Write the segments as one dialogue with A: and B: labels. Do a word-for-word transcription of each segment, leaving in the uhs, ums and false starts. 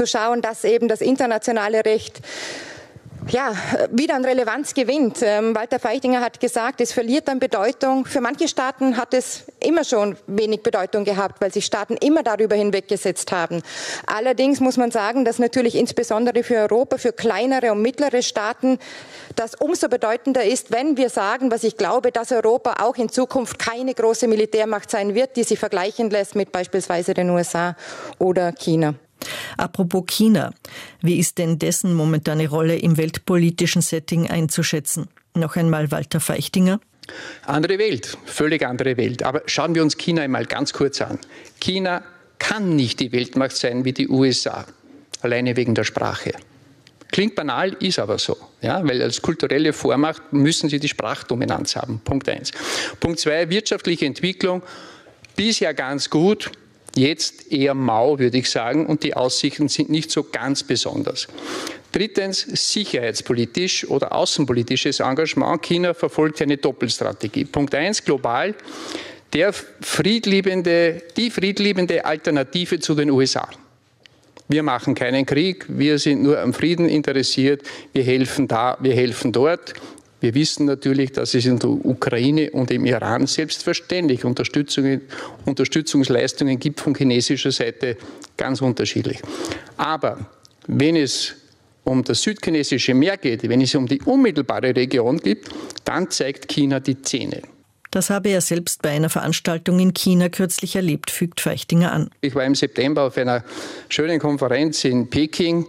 A: zu schauen, dass eben das internationale Recht ja, wieder an Relevanz gewinnt. Ähm, Walter Feichtinger hat gesagt, es verliert an Bedeutung. Für manche Staaten hat es immer schon wenig Bedeutung gehabt, weil sich Staaten immer darüber hinweggesetzt haben. Allerdings muss man sagen, dass natürlich insbesondere für Europa, für kleinere und mittlere Staaten das umso bedeutender ist, wenn wir sagen, was ich glaube, dass Europa auch in Zukunft keine große Militärmacht sein wird, die sich vergleichen lässt mit beispielsweise den U S A oder China.
B: Apropos China, wie ist denn dessen momentane Rolle im weltpolitischen Setting einzuschätzen? Noch einmal Walter Feichtinger.
C: Andere Welt, völlig andere Welt. Aber schauen wir uns China einmal ganz kurz an. China kann nicht die Weltmacht sein wie die U S A, alleine wegen der Sprache. Klingt banal, ist aber so. Ja, weil als kulturelle Vormacht müssen sie die Sprachdominanz haben. Punkt eins. Punkt zwei, wirtschaftliche Entwicklung, bisher ganz gut. Jetzt eher mau, würde ich sagen, und die Aussichten sind nicht so ganz besonders. Drittens, sicherheitspolitisch oder außenpolitisches Engagement. China verfolgt eine Doppelstrategie. Punkt eins, global, der friedliebende, die friedliebende Alternative zu den U S A. Wir machen keinen Krieg, wir sind nur am Frieden interessiert, wir helfen da, wir helfen dort. Wir wissen natürlich, dass es in der Ukraine und im Iran selbstverständlich Unterstützung, Unterstützungsleistungen gibt von chinesischer Seite, ganz unterschiedlich. Aber wenn es um das südchinesische Meer geht, wenn es um die unmittelbare Region geht, dann zeigt China die Zähne.
B: Das habe er selbst bei einer Veranstaltung in China kürzlich erlebt, fügt Feichtinger an.
C: Ich war im September auf einer schönen Konferenz in Peking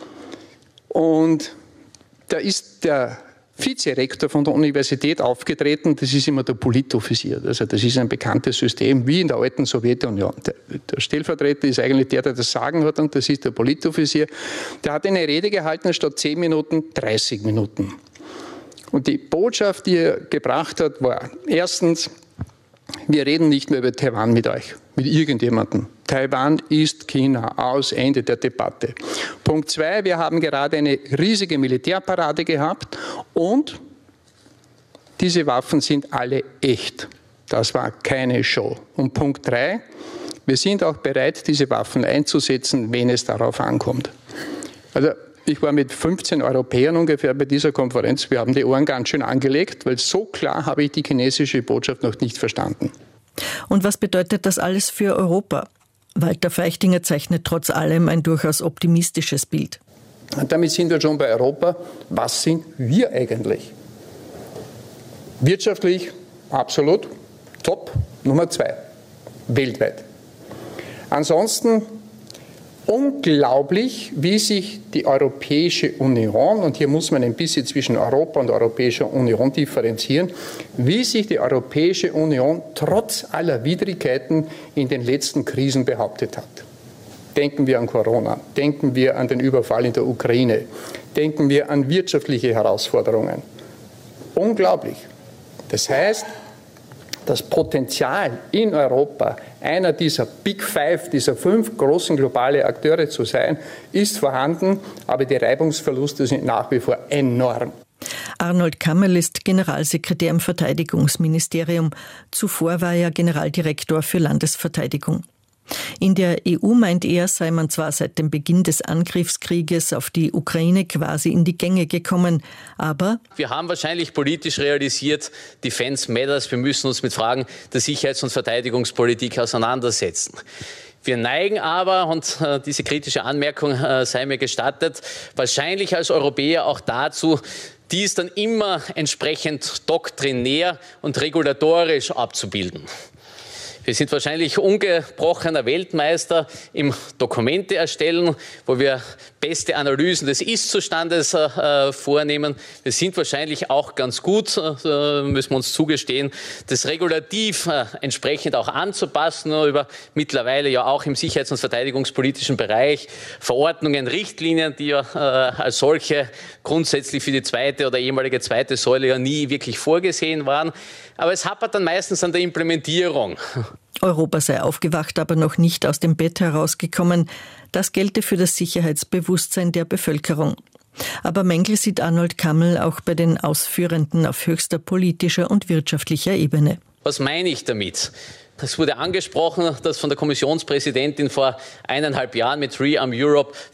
C: und da ist der Vizerektor von der Universität aufgetreten, das ist immer der Politoffizier. Also das ist ein bekanntes System, wie in der alten Sowjetunion. Der, der Stellvertreter ist eigentlich der, der das Sagen hat, und das ist der Politoffizier. Der hat eine Rede gehalten, statt zehn Minuten, dreißig Minuten. Und die Botschaft, die er gebracht hat, war erstens, wir reden nicht mehr über Taiwan mit euch, mit irgendjemandem. Taiwan ist China, aus, Ende der Debatte. Punkt zwei, wir haben gerade eine riesige Militärparade gehabt und diese Waffen sind alle echt. Das war keine Show. Und Punkt drei, wir sind auch bereit, diese Waffen einzusetzen, wenn es darauf ankommt. Also ich war mit fünfzehn Europäern ungefähr bei dieser Konferenz. Wir haben die Ohren ganz schön angelegt, weil so klar habe ich die chinesische Botschaft noch nicht verstanden.
B: Und was bedeutet das alles für Europa? Walter Feichtinger zeichnet trotz allem ein durchaus optimistisches Bild.
C: Und damit sind wir schon bei Europa. Was sind wir eigentlich? Wirtschaftlich absolut top, Nummer zwei, weltweit. Ansonsten unglaublich, wie sich die Europäische Union, und hier muss man ein bisschen zwischen Europa und Europäischer Union differenzieren, wie sich die Europäische Union trotz aller Widrigkeiten in den letzten Krisen behauptet hat. Denken wir an Corona, denken wir an den Überfall in der Ukraine, denken wir an wirtschaftliche Herausforderungen. Unglaublich. Das heißt, das Potenzial in Europa, einer dieser Big Five, dieser fünf großen globalen Akteure zu sein, ist vorhanden, aber die Reibungsverluste sind nach wie vor enorm.
B: Arnold Kammel ist Generalsekretär im Verteidigungsministerium. Zuvor war er Generaldirektor für Landesverteidigung. In der E U, meint er, sei man zwar seit dem Beginn des Angriffskrieges auf die Ukraine quasi in die Gänge gekommen, aber
D: wir haben wahrscheinlich politisch realisiert, Defense matters, wir müssen uns mit Fragen der Sicherheits- und Verteidigungspolitik auseinandersetzen. Wir neigen aber, und äh, diese kritische Anmerkung äh, sei mir gestattet, wahrscheinlich als Europäer auch dazu, dies dann immer entsprechend doktrinär und regulatorisch abzubilden. Wir sind wahrscheinlich ungebrochener Weltmeister im Dokumente erstellen, wo wir beste Analysen des Ist-Zustandes äh, vornehmen. Wir sind wahrscheinlich auch ganz gut, äh, müssen wir uns zugestehen, das Regulativ äh, entsprechend auch anzupassen, über mittlerweile ja auch im sicherheits- und verteidigungspolitischen Bereich Verordnungen, Richtlinien, die ja äh, als solche grundsätzlich für die zweite oder ehemalige zweite Säule ja nie wirklich vorgesehen waren. Aber es hapert dann meistens an der Implementierung.
B: Europa sei aufgewacht, aber noch nicht aus dem Bett herausgekommen. Das gelte für das Sicherheitsbewusstsein der Bevölkerung. Aber Mängel sieht Arnold Kammel auch bei den Ausführenden auf höchster politischer und wirtschaftlicher Ebene.
D: Was meine ich damit? Es wurde angesprochen, dass von der Kommissionspräsidentin vor eineinhalb Jahren mit Rearm Europe